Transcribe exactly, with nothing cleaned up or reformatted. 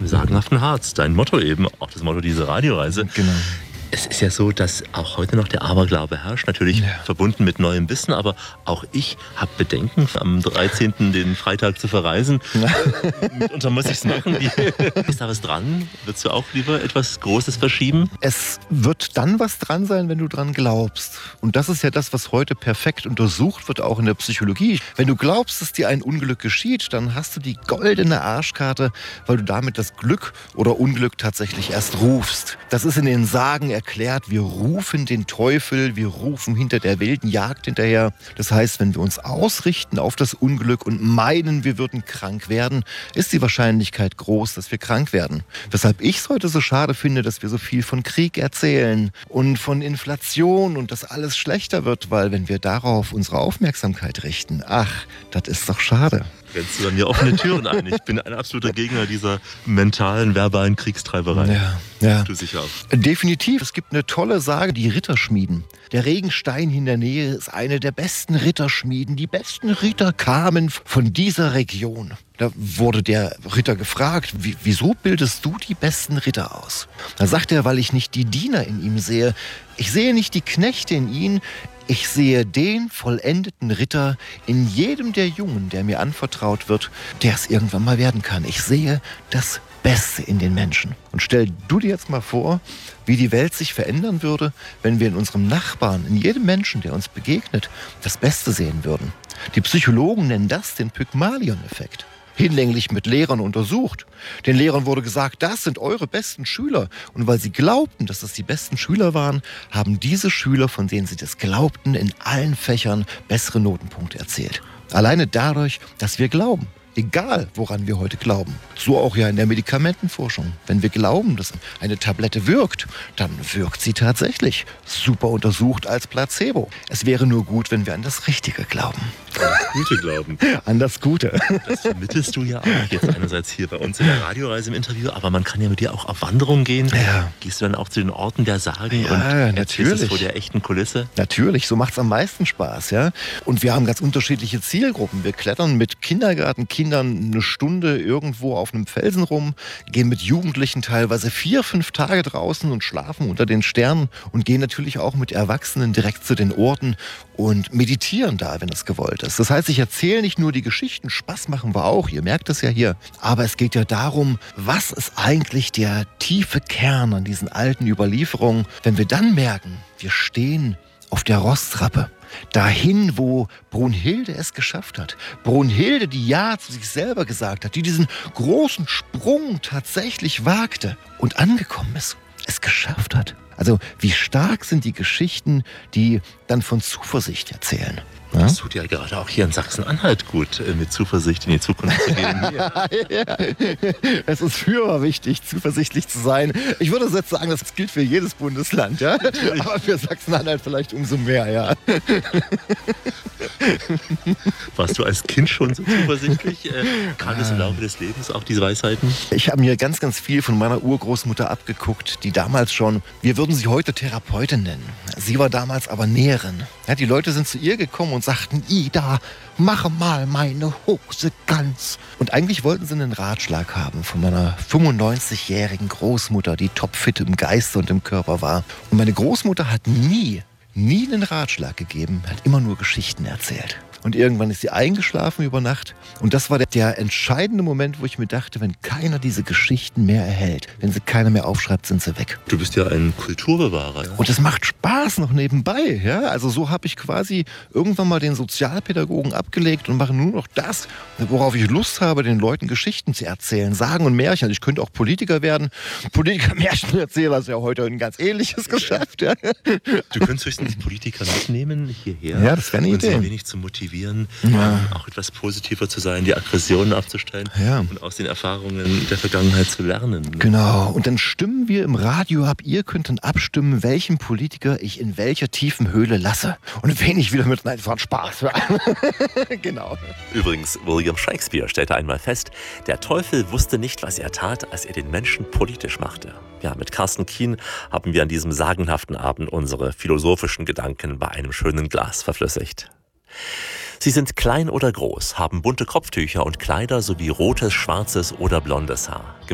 dem sagenhaften Harz. Dein Motto eben, auch das Motto dieser Radioreise. Genau. Es ist ja so, dass auch heute noch der Aberglaube herrscht, natürlich ja. verbunden mit neuem Wissen, aber auch ich habe Bedenken, am dreizehnten den Freitag zu verreisen. Und dann muss ich es machen. Ist da was dran? Würdest du auch lieber etwas Großes verschieben? Es wird dann was dran sein, wenn du dran glaubst. Und das ist ja das, was heute perfekt untersucht wird, auch in der Psychologie. Wenn du glaubst, dass dir ein Unglück geschieht, dann hast du die goldene Arschkarte, weil du damit das Glück oder Unglück tatsächlich erst rufst. Das ist in den Sagen erklärt, wir rufen den Teufel, wir rufen hinter der wilden Jagd hinterher. Das heißt, wenn wir uns ausrichten auf das Unglück und meinen, wir würden krank werden, ist die Wahrscheinlichkeit groß, dass wir krank werden. Weshalb ich es heute so schade finde, dass wir so viel von Krieg erzählen und von Inflation und dass alles schlechter wird, weil wenn wir darauf unsere Aufmerksamkeit richten, ach, das ist doch schade. Rennst du an mir offene Türen ein. Ich bin ein absoluter Gegner dieser mentalen, verbalen Kriegstreiberei. Ja, ja. Du sicher auch. Definitiv. Es gibt eine tolle Sage, die Ritterschmieden. Der Regenstein in der Nähe ist eine der besten Ritterschmieden. Die besten Ritter kamen von dieser Region. Da wurde der Ritter gefragt, wie, wieso bildest du die besten Ritter aus? Da sagt er, weil ich nicht die Diener in ihm sehe. Ich sehe nicht die Knechte in ihnen. Ich sehe den vollendeten Ritter in jedem der Jungen, der mir anvertraut wird, der es irgendwann mal werden kann. Ich sehe das Beste in den Menschen. Und stell du dir jetzt mal vor, wie die Welt sich verändern würde, wenn wir in unserem Nachbarn, in jedem Menschen, der uns begegnet, das Beste sehen würden. Die Psychologen nennen das den Pygmalion-Effekt. Hinlänglich mit Lehrern untersucht. Den Lehrern wurde gesagt, das sind eure besten Schüler. Und weil sie glaubten, dass das die besten Schüler waren, haben diese Schüler, von denen sie das glaubten, in allen Fächern bessere Notenpunkte erzielt. Alleine dadurch, dass wir glauben. Egal, woran wir heute glauben. So auch ja in der Medikamentenforschung. Wenn wir glauben, dass eine Tablette wirkt, dann wirkt sie tatsächlich. Super untersucht als Placebo. Es wäre nur gut, wenn wir an das Richtige glauben. An das Gute glauben. An das Gute. Das vermittelst du ja auch jetzt einerseits hier bei uns in der Radioreise im Interview, aber man kann ja mit dir auch auf Wanderung gehen. Ja. Gehst du dann auch zu den Orten der Sagen ja, und erzählst natürlich. es vor der echten Kulisse? Natürlich, so macht es am meisten Spaß. Ja? Und wir haben ganz unterschiedliche Zielgruppen. Wir klettern mit Kindergartenkindern eine Stunde irgendwo auf einem Felsen rum, gehen mit Jugendlichen teilweise vier, fünf Tage draußen und schlafen unter den Sternen und gehen natürlich auch mit Erwachsenen direkt zu den Orten und meditieren da, wenn es gewollt ist. Das heißt, ich erzähle nicht nur die Geschichten, Spaß machen wir auch, ihr merkt es ja hier, aber es geht ja darum, was ist eigentlich der tiefe Kern an diesen alten Überlieferungen, wenn wir dann merken, wir stehen auf der Rostrappe. Dahin, wo Brunhilde es geschafft hat. Brunhilde, die Ja zu sich selber gesagt hat, die diesen großen Sprung tatsächlich wagte und angekommen ist, es geschafft hat. Also wie stark sind die Geschichten, die dann von Zuversicht erzählen. Ja? Das tut ja gerade auch hier in Sachsen-Anhalt gut, mit Zuversicht in die Zukunft zu gehen. Ja, ja. Es ist für wichtig, zuversichtlich zu sein. Ich würde jetzt sagen, das gilt für jedes Bundesland, ja? Aber für Sachsen-Anhalt vielleicht umso mehr, ja. Warst du als Kind schon so zuversichtlich? Kam es im Laufe des Lebens auch diese Weisheiten? Ich habe mir ganz, ganz viel von meiner Urgroßmutter abgeguckt, die damals schon, wir würden sie heute Therapeutin nennen. Sie war damals aber Näherin. Ja, die Leute sind zu ihr gekommen und sagten, Ida, mache mal meine Hose ganz. Und eigentlich wollten sie einen Ratschlag haben von meiner fünfundneunzigjährigen Großmutter, die topfit im Geiste und im Körper war. Und meine Großmutter hat nie, nie einen Ratschlag gegeben, hat immer nur Geschichten erzählt. Und irgendwann ist sie eingeschlafen über Nacht. Und das war der, der entscheidende Moment, wo ich mir dachte, wenn keiner diese Geschichten mehr erhält, wenn sie keiner mehr aufschreibt, sind sie weg. Du bist ja ein Kulturbewahrer. Ja? Und es macht Spaß noch nebenbei. Ja? Also so habe ich quasi irgendwann mal den Sozialpädagogen abgelegt und mache nur noch das, worauf ich Lust habe, den Leuten Geschichten zu erzählen, Sagen und Märchen. Ich könnte auch Politiker werden. Politiker-Märchenerzähler ist ja heute ein ganz ähnliches Geschäft. Ja? Du könntest höchstens Politiker mitnehmen hierher. Ja, das wäre eine Idee. Und sie ein wenig zu motivieren. Ja. Auch etwas positiver zu sein, die Aggressionen abzustellen ja. und aus den Erfahrungen der Vergangenheit zu lernen. Genau. Und dann stimmen wir im Radio ab. Ihr könnt dann abstimmen, welchen Politiker ich in welcher tiefen Höhle lasse. Und wen ich wieder mit Nein, es war Spaß. Genau. Übrigens, William Shakespeare stellte einmal fest, der Teufel wusste nicht, was er tat, als er den Menschen politisch machte. Ja, mit Carsten Kien haben wir an diesem sagenhaften Abend unsere philosophischen Gedanken bei einem schönen Glas verflüssigt. Sie sind klein oder groß, haben bunte Kopftücher und Kleider sowie rotes, schwarzes oder blondes Haar.